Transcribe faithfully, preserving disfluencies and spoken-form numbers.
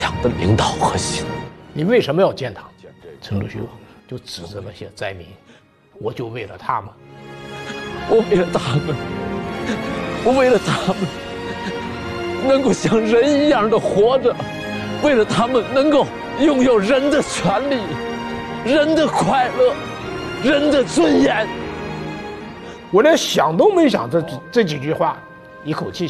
党的领导核心。 你为什么要建党？陈独秀就指着那些灾民，我就为了他们， 我为了他们，我为了他们能够像人一样的活着，为了他们能够拥有人的权利、人的快乐、人的尊严。 我连想都没想这这几句话，一口气